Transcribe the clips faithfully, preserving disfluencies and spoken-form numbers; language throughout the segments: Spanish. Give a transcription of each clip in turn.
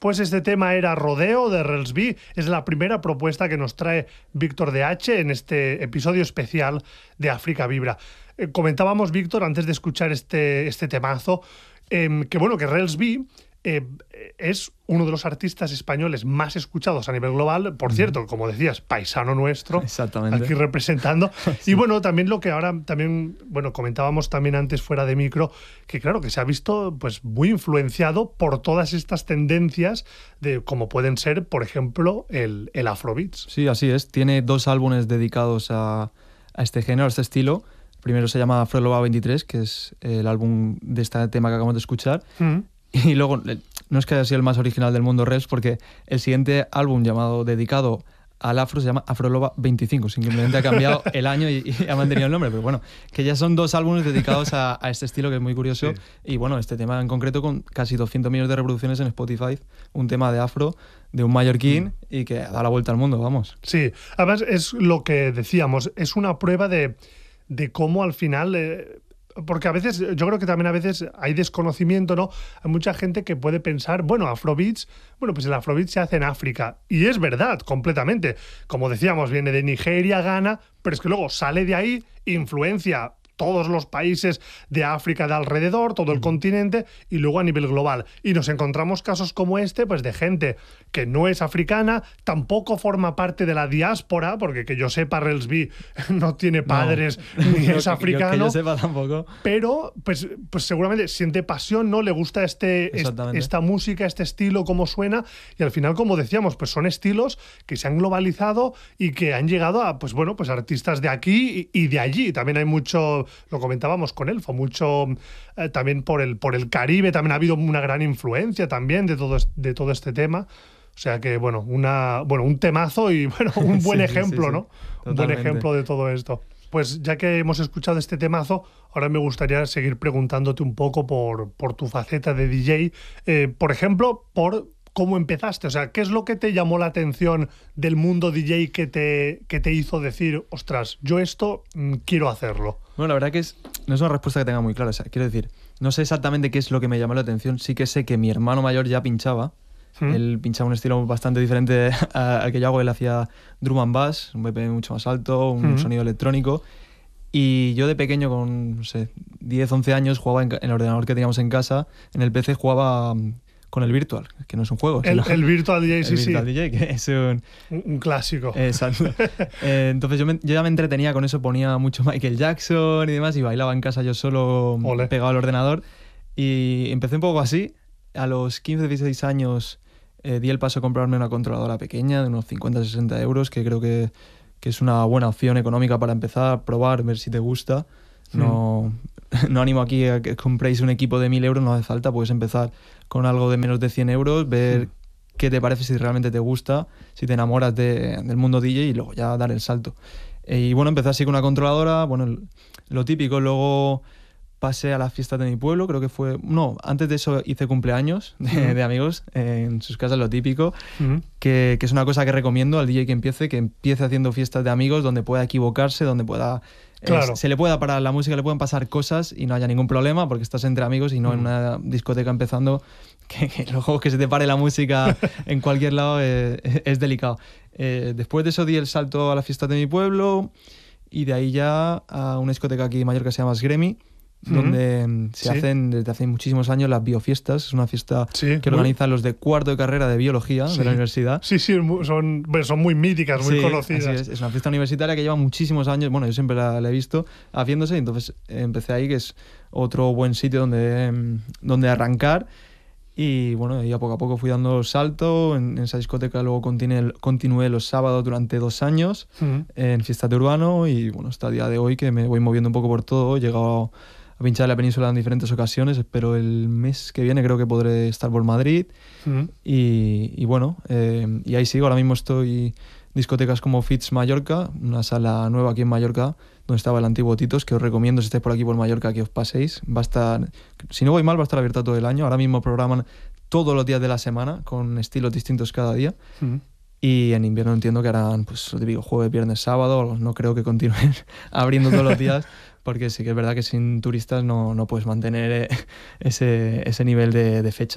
después este tema era Rodeo de Relsby. Es la primera propuesta que nos trae Víctor D H en este episodio especial de África Vibra. Eh, comentábamos, Víctor, antes de escuchar este, este temazo, eh, que bueno, que Relsby eh, es uno de los artistas españoles más escuchados a nivel global. Por cierto, como decías, paisano nuestro. Exactamente. Aquí representando. Sí. Y bueno, también lo que ahora también, bueno, comentábamos también antes fuera de micro, que claro, que se ha visto pues muy influenciado por todas estas tendencias de como pueden ser, por ejemplo, el, el Afrobeats. Sí, así es. Tiene dos álbumes dedicados a, a este género, a este estilo. Primero se llama Afroloba veintitrés, que es el álbum de este tema que acabamos de escuchar. Mm. Y luego, no es que haya sido el más original del mundo Reps, porque el siguiente álbum llamado dedicado al afro se llama Afroloba veinticinco. Simplemente ha cambiado el año y, y ha mantenido el nombre. Pero bueno, que ya son dos álbumes dedicados a, a este estilo, que es muy curioso. Sí. Y bueno, este tema en concreto con casi doscientos millones de reproducciones en Spotify. Un tema de afro, de un mallorquín, mm. y que da la vuelta al mundo, vamos. Sí, además es lo que decíamos, es una prueba de, de cómo al final... Eh, porque a veces, yo creo que también a veces hay desconocimiento, ¿no? Hay mucha gente que puede pensar, bueno, Afrobeats, bueno, pues el Afrobeats se hace en África. Y es verdad, completamente. Como decíamos, viene de Nigeria, Ghana, pero es que luego sale de ahí, influencia todos los países de África de alrededor, todo el mm. continente, y luego a nivel global. Y nos encontramos casos como este, pues de gente que no es africana, tampoco forma parte de la diáspora, porque que yo sepa, Relsby no tiene padres no. ni es africano. Que yo sepa tampoco. Pero, pues, pues seguramente siente pasión, ¿no? Le gusta este, est- esta música, este estilo, cómo suena, y al final, como decíamos, pues son estilos que se han globalizado y que han llegado a, pues bueno, pues artistas de aquí y, y de allí. También hay mucho... Lo comentábamos con él, fue mucho eh, también por el, por el Caribe, también ha habido una gran influencia también de todo, de todo este tema. O sea que, bueno, una, bueno un temazo y bueno, un buen sí, ejemplo, sí, sí, ¿no? Totalmente. Un buen ejemplo de todo esto. Pues ya que hemos escuchado este temazo, ahora me gustaría seguir preguntándote un poco por, por tu faceta de D J. Eh, por ejemplo, por... ¿Cómo empezaste? O sea, ¿qué es lo que te llamó la atención del mundo D J que te, que te hizo decir, ostras, yo esto mmm, quiero hacerlo? Bueno, la verdad que es, no es una respuesta que tenga muy clara. O sea, quiero decir, no sé exactamente qué es lo que me llamó la atención. Sí que sé que mi hermano mayor ya pinchaba. ¿Mm? Él pinchaba un estilo bastante diferente al que yo hago. Él hacía drum and bass, un B P M mucho más alto, un ¿Mm? sonido electrónico. Y yo de pequeño, con, no sé, diez, once años, jugaba en, en el ordenador que teníamos en casa. En el P C jugaba... con el Virtual, que no es un juego. El, sino, el Virtual D J, sí, el sí. Virtual D J, que es un... Un, un clásico. Exacto. eh, entonces yo, me, yo ya me entretenía con eso, ponía mucho Michael Jackson y demás, y bailaba en casa yo solo, Ole. pegado al ordenador. Y empecé un poco así. A los quince, dieciséis años eh, di el paso a comprarme una controladora pequeña de unos cincuenta, sesenta euros, que creo que, que es una buena opción económica para empezar, probar, ver si te gusta. No, mm. no animo aquí a que compréis un equipo de mil euros, no hace falta, puedes empezar con algo de menos de cien euros, ver mm. qué te parece, si realmente te gusta, si te enamoras de, del mundo D J y luego ya dar el salto. Y bueno, empecé así con una controladora, bueno, lo típico, luego pasé a las fiestas de mi pueblo, creo que fue... No, antes de eso hice cumpleaños de, mm. de amigos, eh, en sus casas, lo típico, mm. que, que es una cosa que recomiendo al D J que empiece, que empiece haciendo fiestas de amigos donde pueda equivocarse, donde pueda... Claro. Eh, se le pueda parar la música, le pueden pasar cosas y no haya ningún problema porque estás entre amigos y no mm. en una discoteca empezando, que, que luego que se te pare la música en cualquier lado eh, es delicado. Eh, después de eso di el salto a la fiesta de mi pueblo y de ahí ya a una discoteca aquí en Mallorca que se llama Sgremi, donde mm. se sí. hacen desde hace muchísimos años las biofiestas. Es una fiesta sí, que muy... organizan los de cuarto de carrera de biología sí. de la universidad. Sí, sí, son, son muy míticas, muy sí, conocidas. Así es. Es una fiesta universitaria que lleva muchísimos años, bueno, yo siempre la, la he visto haciéndose, y entonces empecé ahí, que es otro buen sitio donde, donde arrancar. Y bueno, y a poco a poco fui dando salto. En, en esa discoteca luego continué, continué los sábados durante dos años uh-huh. en fiestas de urbano, y bueno, hasta el día de hoy que me voy moviendo un poco por todo. He llegado a pinchar en la península en diferentes ocasiones. Espero el mes que viene, creo que podré estar por Madrid. Uh-huh. Y, y bueno, eh, y ahí sigo. Ahora mismo estoy discotecas como Fits Mallorca, una sala nueva aquí en Mallorca, donde estaba el antiguo Titos, que os recomiendo si estáis por aquí por Mallorca que os paséis. Va a estar, si no voy mal, va a estar abierta todo el año. Ahora mismo programan todos los días de la semana, con estilos distintos cada día. Uh-huh. Y en invierno entiendo que harán, pues, lo típico, jueves, viernes, sábado. No creo que continúen abriendo todos los días, porque sí que es verdad que sin turistas no, no puedes mantener ese, ese nivel de, de fechas.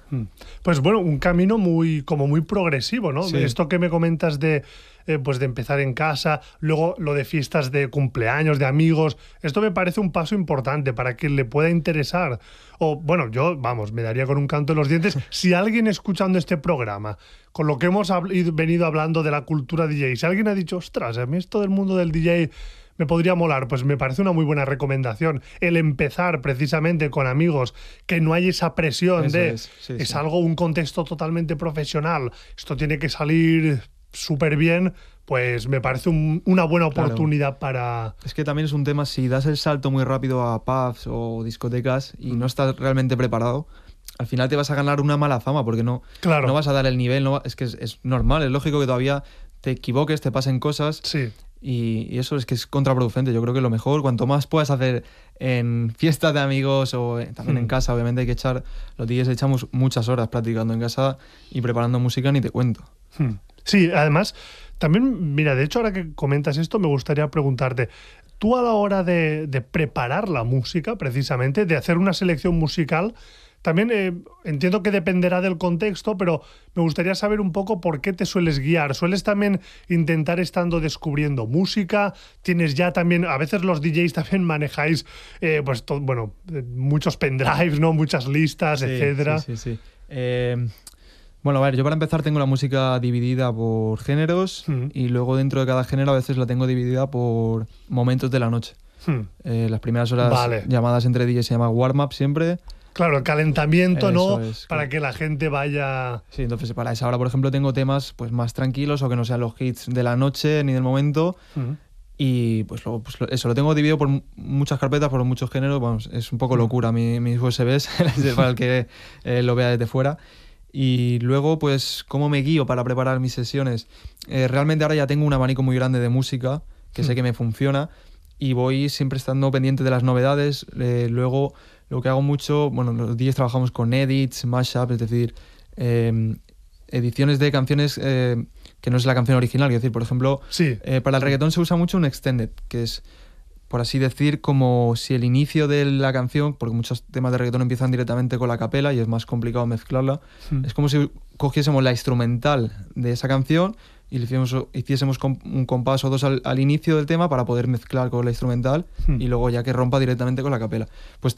Pues bueno, un camino muy, como muy progresivo, ¿no? Sí. Esto que me comentas de, eh, pues de empezar en casa, luego lo de fiestas de cumpleaños, de amigos, esto me parece un paso importante para quien le pueda interesar. O bueno, yo, vamos, me daría con un canto en los dientes si alguien escuchando este programa, con lo que hemos hab- venido hablando de la cultura D J, si alguien ha dicho, ostras, a mí esto del mundo del D J me podría molar, pues me parece una muy buena recomendación. El empezar precisamente con amigos, que no hay esa presión Eso de es, sí, es sí. algo, un contexto totalmente profesional, esto tiene que salir súper bien, pues me parece un- una buena oportunidad para... Es que también es un tema, si das el salto muy rápido a pubs o discotecas y no estás realmente preparado, al final te vas a ganar una mala fama porque no, Claro. no vas a dar el nivel. No va- es que es, es normal, es lógico que todavía te equivoques, te pasen cosas. Sí. Y, y eso es que es contraproducente. Yo creo que lo mejor, cuanto más puedas hacer en fiestas de amigos o eh, también Hmm. en casa, obviamente hay que echar, los D Js echamos muchas horas practicando en casa y preparando música, ni te cuento. Hmm. Sí, además, también, mira, de hecho ahora que comentas esto, me gustaría preguntarte, tú a la hora de, de preparar la música, precisamente, de hacer una selección musical, también eh, entiendo que dependerá del contexto, pero me gustaría saber un poco por qué te sueles guiar. ¿Sueles también intentar estando descubriendo música? ¿Tienes ya también, a veces los D Js también manejáis, eh, pues, to- bueno, eh, muchos pendrives, ¿no? Muchas listas, Sí, etcétera. Sí, sí, sí. Eh, bueno, a ver, yo para empezar tengo la música dividida por géneros Mm. y luego dentro de cada género a veces la tengo dividida por momentos de la noche. Hmm. Eh, las primeras horas Vale. llamadas entre D Js se llama warm-up siempre. Claro, el calentamiento, ¿no? Eso es, Para claro. que la gente vaya... Sí, entonces para esa hora, por ejemplo, tengo temas pues más tranquilos o que no sean los hits de la noche ni del momento. Mm. Y pues, luego, pues lo- eso, lo tengo dividido por mu- muchas carpetas, por muchos géneros. Vamos, es un poco Mm. locura mi, mis U S Bs para el que eh, lo vea desde fuera. Y luego, pues, ¿cómo me guío para preparar mis sesiones? Eh, realmente ahora ya tengo un abanico muy grande de música que sé Mm. que me funciona y voy siempre estando pendiente de las novedades. Eh, luego, lo que hago mucho, bueno, los D Js trabajamos con edits, mashups, es decir, eh, ediciones de canciones eh, que no es la canción original. Es decir, por ejemplo, Sí. eh, para el reggaetón se usa mucho un extended, que es, por así decir, como si el inicio de la canción, porque muchos temas de reggaetón empiezan directamente con la capela y es más complicado mezclarla, Mm. es como si cogiésemos la instrumental de esa canción y le hiciésemos, hiciésemos com- un compás o dos al, al inicio del tema para poder mezclar con la instrumental Mm. y luego ya que rompa directamente con la capela. Pues,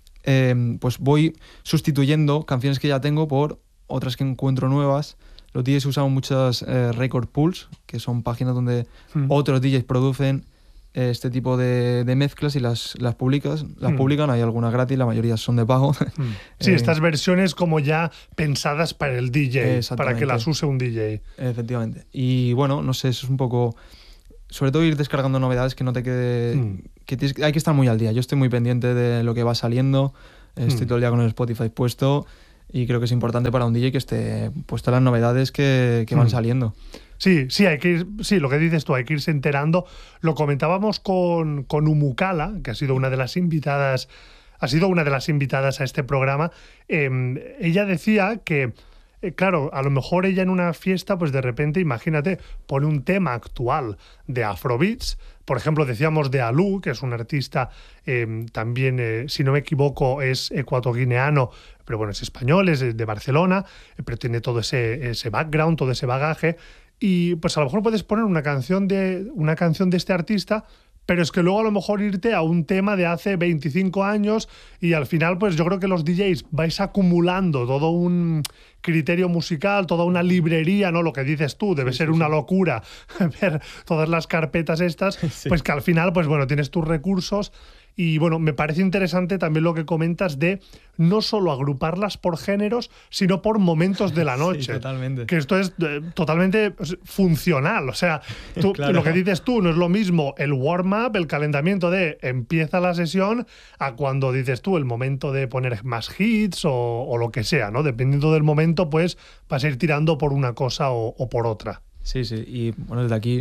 eh, pues voy sustituyendo canciones que ya tengo por otras que encuentro nuevas. Los D Js usan muchas eh, record pools, que son páginas donde Mm. otros D Js producen eh, este tipo de, de mezclas y las, las, publicas, las Mm. publican. Hay algunas gratis, la mayoría son de pago. Mm. Sí, Eh, estas versiones como ya pensadas para el D J, para Exactamente. que las use un D J. Efectivamente. Y bueno, no sé, eso es un poco... Sobre todo ir descargando novedades que no te quede... Mm. Que tienes- hay que estar muy al día. Yo estoy muy pendiente de lo que va saliendo. Estoy Mm. todo el día con el Spotify puesto. Y creo que es importante para un D J que esté puesto a las novedades que, que van Mm. saliendo. Sí, sí, hay que ir, sí, lo que dices tú, hay que irse enterando. Lo comentábamos con, con Umukala, que ha sido una de las invitadas, ha sido una de las invitadas a este programa. Eh, ella decía que, eh, claro, a lo mejor ella en una fiesta, pues de repente, imagínate, pone un tema actual de Afrobeats. Por ejemplo, decíamos de Alú, que es un artista eh, también, eh, si no me equivoco, es ecuatoguineano, pero bueno, es español, es de Barcelona, eh, pero tiene todo ese, ese background, todo ese bagaje. Y pues a lo mejor puedes poner una canción de, una canción de este artista, pero es que luego a lo mejor irte a un tema de hace veinticinco años y al final pues yo creo que los D Js vais acumulando todo un criterio musical, toda una librería, ¿no? Lo que dices tú, debe Sí, ser sí, una sí. locura ver todas las carpetas estas, Sí. pues que al final pues bueno, tienes tus recursos. Y bueno, me parece interesante también lo que comentas de no solo agruparlas por géneros, sino por momentos de la Sí, noche. totalmente. Que esto es eh, totalmente pues, funcional. O sea, tú, Claro. lo que dices tú no es lo mismo el warm-up, el calentamiento de empieza la sesión, a cuando dices tú el momento de poner más hits o, o lo que sea, ¿no? Dependiendo del momento, pues vas a ir tirando por una cosa o, o por otra. Sí, sí. Y bueno, desde aquí,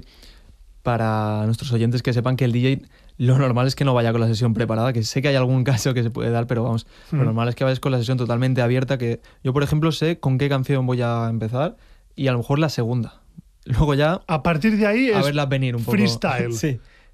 para nuestros oyentes que sepan que el D J, lo normal es que no vaya con la sesión preparada, que sé que hay algún caso que se puede dar, pero vamos, Mm. lo normal es que vayas con la sesión totalmente abierta, que yo, por ejemplo, sé con qué canción voy a empezar y a lo mejor la segunda. Luego ya A partir de ahí a es verlas venir un poco. freestyle. Sí.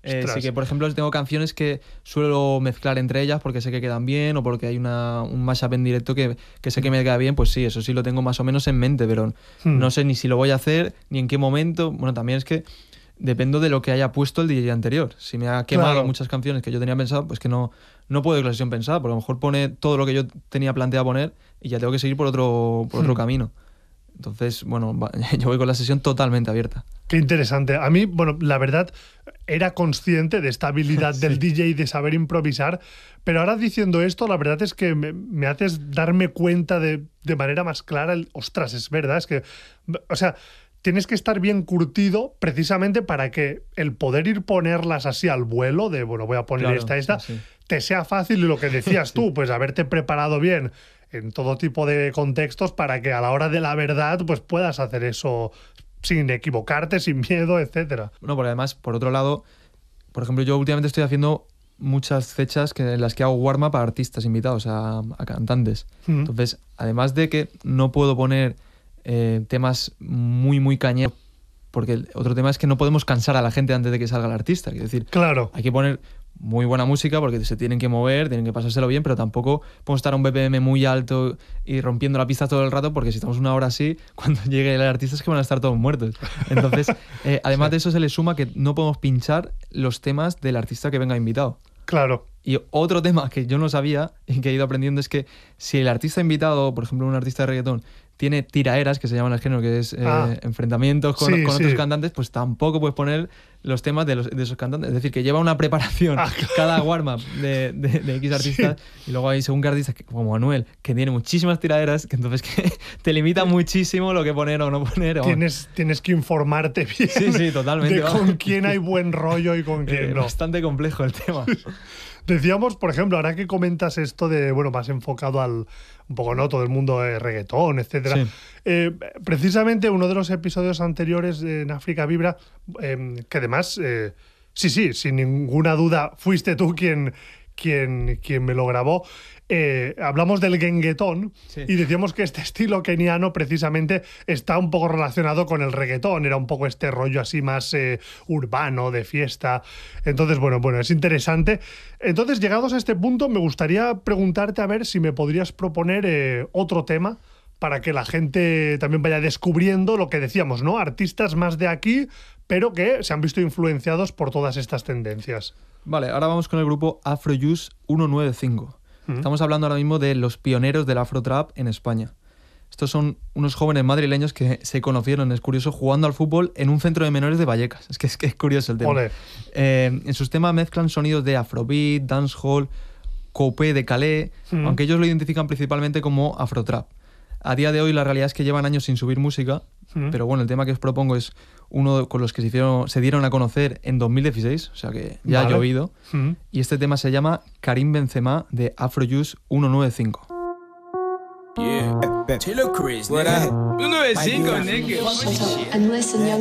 Eh, sí que, por ejemplo, tengo canciones que suelo mezclar entre ellas porque sé que quedan bien o porque hay una, un mashup en directo que, que sé que me queda bien, pues sí, eso sí lo tengo más o menos en mente, pero hmm. no sé ni si lo voy a hacer, ni en qué momento. Bueno, también es que dependo de lo que haya puesto el D J anterior. Si me ha quemado claro. muchas canciones que yo tenía pensado, pues que no, no puedo ir con la sesión pensada, porque a lo mejor pone todo lo que yo tenía planteado poner y ya tengo que seguir por otro, por otro hmm. camino. Entonces, bueno, yo voy con la sesión totalmente abierta. Qué interesante. A mí, bueno, la verdad, era consciente de esta habilidad sí. del D J de saber improvisar, pero ahora diciendo esto, la verdad es que me, me haces darme cuenta de, de manera más clara, el, ostras, es verdad, es que, o sea, tienes que estar bien curtido precisamente para que el poder ir ponerlas así al vuelo, de, bueno, voy a poner claro, esta, esta, sí, sí. te sea fácil y lo que decías sí. tú, pues haberte preparado bien en todo tipo de contextos para que a la hora de la verdad pues puedas hacer eso sin equivocarte, sin miedo, etcétera. Bueno, porque además, por otro lado, por ejemplo, yo últimamente estoy haciendo muchas fechas que, en las que hago warm-up a artistas invitados, a, a cantantes. Mm. Entonces, además de que no puedo poner eh, temas muy, muy cañeros, porque el otro tema es que no podemos cansar a la gente antes de que salga el artista. Es decir, claro. hay que poner muy buena música porque se tienen que mover, tienen que pasárselo bien, pero tampoco podemos estar a un B P M muy alto y rompiendo la pista todo el rato, porque si estamos una hora así, cuando llegue el artista es que van a estar todos muertos. Entonces, eh, además sí. de eso se le suma que no podemos pinchar los temas del artista que venga invitado. Claro. Y otro tema que yo no sabía y que he ido aprendiendo es que si el artista invitado, por ejemplo un artista de reggaetón, tiene tiraeras, que se llaman el género, que es eh, ah. enfrentamientos con, sí, con otros sí. cantantes, pues tampoco puedes poner los temas de, los, de esos cantantes. Es decir, que lleva una preparación ah, claro. cada warm-up de, de, de X artistas sí. y luego hay según qué artistas, como Manuel, que tiene muchísimas tiraderas, que entonces que te limita muchísimo lo que poner o no poner. O... Tienes, tienes que informarte bien sí, sí, totalmente, de con quién hay buen rollo y con quién eh, no. Bastante complejo el tema. Decíamos, por ejemplo, ahora que comentas esto de, bueno, más enfocado al, un poco, ¿no? Todo el mundo de reggaetón, etcétera. Sí. Eh, precisamente uno de los episodios anteriores en África Vibra, eh, que además, eh, sí, sí, sin ninguna duda, fuiste tú quien, quien, quien me lo grabó. Eh, hablamos del genguetón sí. y decíamos que este estilo keniano precisamente está un poco relacionado con el reggaetón, era un poco este rollo así más eh, urbano, de fiesta. Entonces, bueno, bueno, es interesante. Entonces, llegados a este punto, me gustaría preguntarte a ver si me podrías proponer eh, otro tema para que la gente también vaya descubriendo lo que decíamos, ¿no? Artistas más de aquí, pero que se han visto influenciados por todas estas tendencias. Vale, ahora vamos con el grupo Afrojuice ciento noventa y cinco. Estamos hablando ahora mismo de los pioneros del Afrotrap en España. Estos son unos jóvenes madrileños que se conocieron, es curioso, jugando al fútbol en un centro de menores de Vallecas. Es que es, que es curioso el tema. Eh, en sus temas mezclan sonidos de afrobeat, dancehall, coupé de Calais, mm. aunque ellos lo identifican principalmente como Afrotrap. A día de hoy la realidad es que llevan años sin subir música, mm. pero bueno, el tema que os propongo es uno con los que se, hicieron, se dieron a conocer en dos mil dieciséis, o sea que ya vale. ha llovido, mm. y este tema se llama Karim Benzema de Afrojuice ciento noventa y cinco. Yeah. Chilo Chris, nigga. ciento noventa y cinco, nigga.